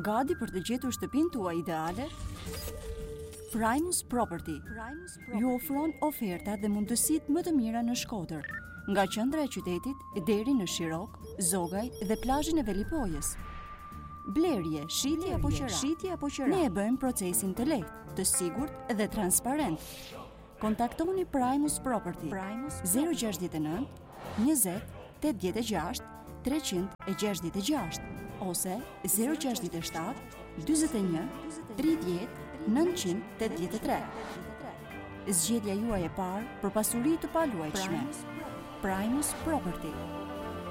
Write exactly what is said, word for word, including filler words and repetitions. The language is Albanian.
Gati për të gjetur shtëpinë tuaj ideale? Primus Property ju ofron ofertat dhe mundësitë më të mira në Shkodër, nga qendra e qytetit deri në Shirok, Zogaj dhe plazhin e Velipojës. Blerje, shitje apo qira, shitje apo qira. Ne e bëjmë procesin të lehtë, të sigurt dhe transparent. Kontaktoni Primus Property zero gjasht e nëntë, njëzet, tetëdhjetë e gjashtë, treqind e gjashtëdhjetë e gjashtë ose zero gjasht e shtatë, dyzet e një, tridhjetë, nëntëqind tetëdhjetë e tre. Zgjedhja juaj e parë për pasuri të paluajtshme. Primus Property.